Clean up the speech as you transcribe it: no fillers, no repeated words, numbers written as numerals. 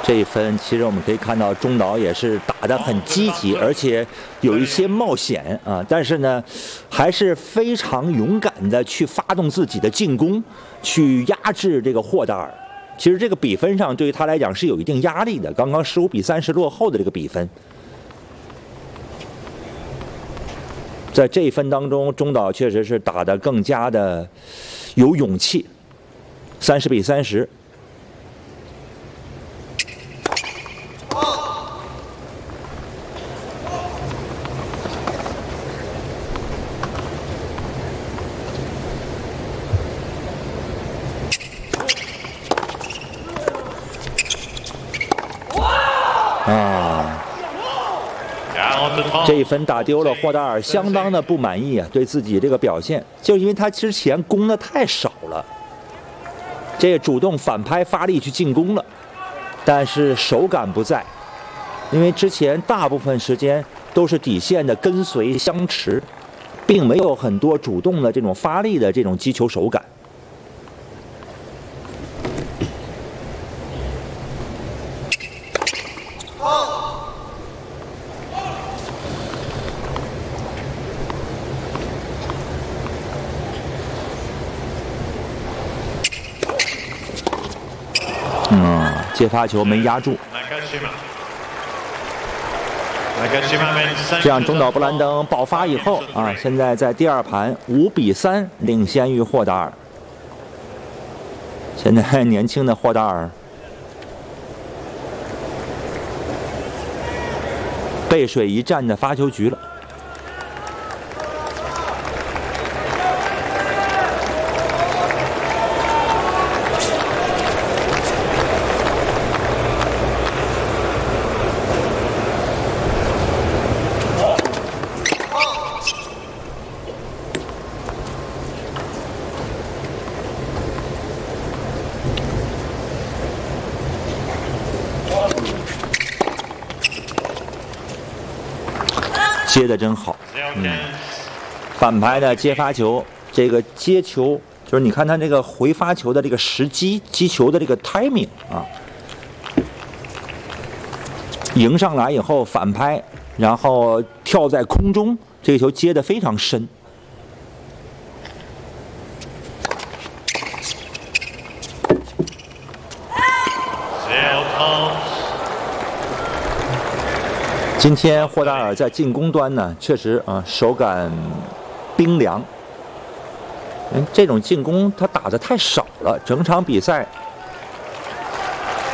这一分，其实我们可以看到中岛也是打得很积极，而且有一些冒险啊，但是呢，还是非常勇敢的去发动自己的进攻，去压制这个霍达尔。其实这个比分上对于他来讲是有一定压力的，刚刚15比30落后的这个比分，在这一分当中，中岛确实是打得更加的有勇气，30比30。这一分打丢了，霍达尔相当的不满意啊，对自己这个表现，就是因为他之前攻的太少了，这也主动反拍发力去进攻了，但是手感不在，因为之前大部分时间都是底线的跟随相持，并没有很多主动的这种发力的这种击球手感。接发球没压住，这样中岛布兰登爆发以后啊，现在在第二盘5比3领先于霍达尔。现在年轻的霍达尔背水一战的发球局了。接的真好，反拍的接发球，这个接球就是你看他这个回发球的这个时机，击球的这个 timing 啊，迎上来以后反拍，然后跳在空中，这个球接的非常深。今天霍达尔在进攻端呢，确实啊手感冰凉。这种进攻他打得太少了，整场比赛